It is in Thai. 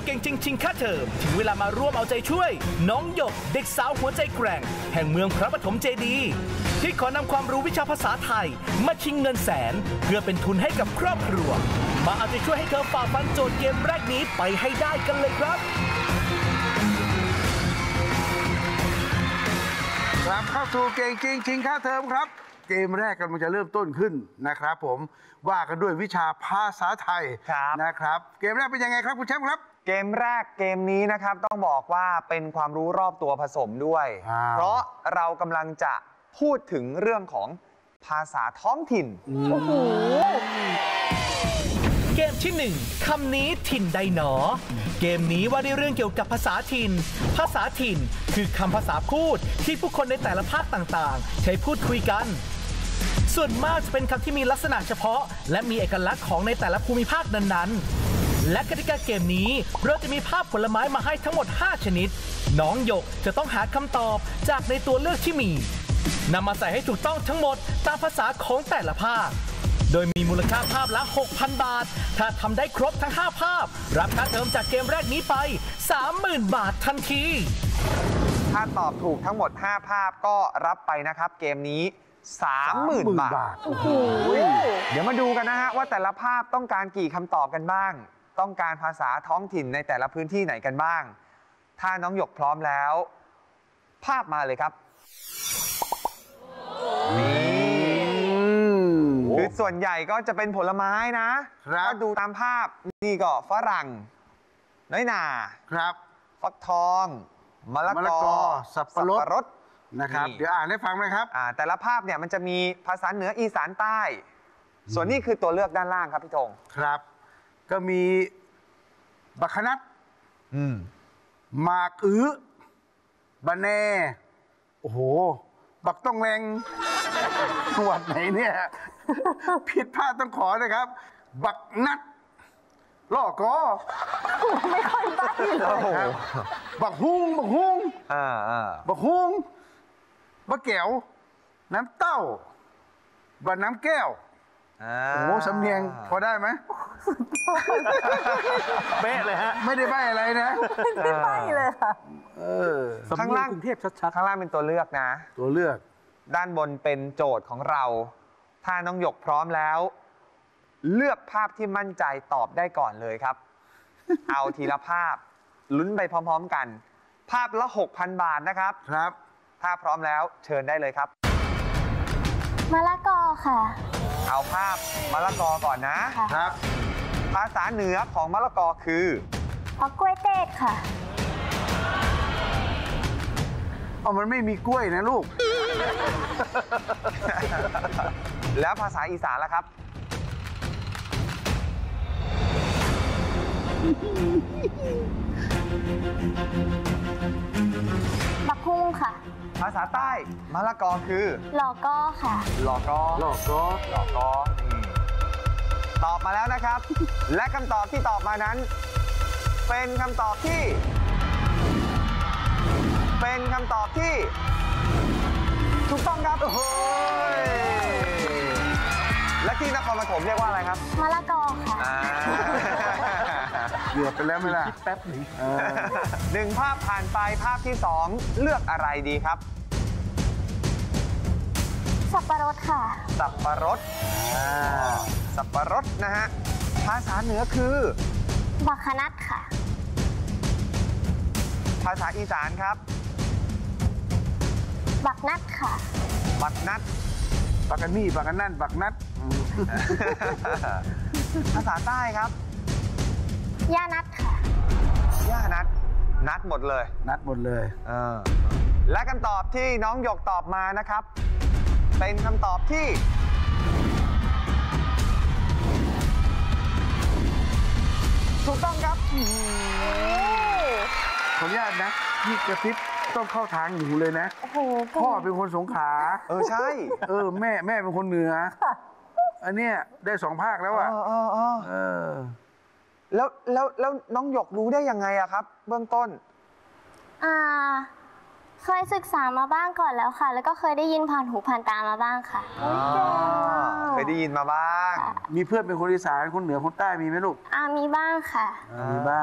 ก่งจริงๆค่าเทอมถึงเวลามาร่วมเอาใจช่วยน้องหยกเด็กสาวหัวใจแกร่งแห่งเมืองพระปฐมเจดีย์ที่ขอนำความรู้วิชาภาษาไทยมาชิงเงินแสนเพื่อเป็นทุนให้กับครอบครัวมาเอาใจช่วยให้เธอฝ่าฟันโจทย์เกมแรกนี้ไปให้ได้กันเลยครับเข้าสู่เก่งจริงชิงค่าเทอมครับเกมแรกกำลังจะเริ่มต้นขึ้นนะครับผมว่ากันด้วยวิชาภาษาไทยนะครับเกมแรกเป็นยังไงครับคุณแชมป์ครับเกมแรกเกมนี้นะครับต้องบอกว่าเป็นความรู้รอบตัวผสมด้วยเพราะเรากำลังจะพูดถึงเรื่องของภาษาท้องถิ่นโอ้โหเกมที่1คำนี้ถิ่นใดหนอเกมนี้ว่าด้วยเรื่องเกี่ยวกับภาษาถิ่นภาษาถิ่นคือคำภาษาพูดที่ผู้คนในแต่ละภาคต่างๆใช้พูดคุยกันส่วนมากจะเป็นคำที่มีลักษณะเฉพาะและมีเอกลักษณ์ของในแต่ละภูมิภาคนั้นๆและกติกาเกมนี้เราจะมีภาพผลไม้มาให้ทั้งหมด5ชนิดน้องหยกจะต้องหาคำตอบจากในตัวเลือกที่มีนำมาใส่ให้ถูกต้องทั้งหมดตามภาษาของแต่ละภาคโดยมีมูลค่าภาพละ 6,000 บาทถ้าทำได้ครบทั้ง5ภาพรับค่าเทอมจากเกมแรกนี้ไป 30,000 บาททันทีถ้าตอบถูกทั้งหมด5ภาพก็รับไปนะครับเกมนี้ 30,000 บาทโอ้โหเดี๋ยวมาดูกันนะฮะว่าแต่ละภาพต้องการกี่คำตอบกันบ้างต้องการภาษาท้องถิ่นในแต่ละพื้นที่ไหนกันบ้างถ้าน้องหยกพร้อมแล้วภาพมาเลยครับคือส่วนใหญ่ก็จะเป็นผลไม้นะถ้าดูตามภาพนี่ก็ฝรั่งน้อยหน่าครับฟักทองมะละกอสับปะรดนะครับเดี๋ยวอ่านให้ฟังนะครับแต่ละภาพเนี่ยมันจะมีภาษาเหนืออีสานใต้ส่วนนี้คือตัวเลือกด้านล่างครับพี่ธงครับก็มีบักขนัดหมากบะแน่โอ้โหบักต้องแรงสวดไหนเนี่ยผิดพลาดต้องขอนะครับบักนัดล่อกอไม่ค่อยใบ้เลยบักฮุงบักแก้วน้ำเต้าบักน้ำแก้วโอ้โหสำเนียงพอได้ไหมเป๊ะเลยฮะไม่ได้ใบ้อะไรนะไม่ได้ใบ้เลยค่ะข้างล่างกรุงเทพชัดๆข้างล่างเป็นตัวเลือกนะตัวเลือกด้านบนเป็นโจทย์ของเราถ้าน้องหยกพร้อมแล้วเลือกภาพที่มั่นใจตอบได้ก่อนเลยครับ เอาทีละภาพลุ้นไปพร้อมๆกันภาพละ 6,000 บาทนะครับครับถ้าพร้อมแล้วเชิญได้เลยครับมะละกอค่ะเอาภาพมะละกอก่อนนะครับภาษาเหนือของมะละกอคือกล้วยเต้ค่ะมันไม่มีกล้วยนะลูกแล้วภาษาอีสานล่ะครับบักฮุงค่ะภาษาใต้มะละกอคือหลอกอค่ะหลอกอตอบมาแล้วนะครับ และคำตอบที่ตอบมานั้นเป็นคำตอบที่ถูกต้องครับโอ้โหและที่นครปฐมเรียกว่าอะไรครับมะละกอค่ะเกือบไปแล้วไหมล่ะคิดแป๊บหนึ่ง 1 ภาพผ่านไปภาพที่2เลือกอะไรดีครับสับปะรดค่ะสับปะรดนะฮะภาษาเหนือคือบักขนัดค่ะภาษาอีสานครับบักนัดค่ะบักนัดบักกันนี่บักกันนั่นบักนัดภาษาใต้ครับย่านัดค่ะย่านัดหมดเลยและคำตอบที่น้องหยกตอบมานะครับเป็นคำตอบที่ถูกต้องครับขออนุญาตนะนี่กระซิบต้องเข้าทางหนูเลยนะพ่อเป็นคนสงขลาใช่แม่เป็นคนเหนืออันเนี้ยได้2 ภาคแล้วอ่ะแล้วน้องหยกรู้ได้ยังไงอะครับเบื้องต้นเคยศึกษามาบ้างก่อนแล้วค่ะแล้วก็เคยได้ยินผ่านหูผ่านตามาบ้างค่ะเคยได้ยินมาบ้างมีเพื่อนเป็นคนอีสานคนเหนือคนใต้มีไหมลูกมีบ้างค่ะมีบ้าง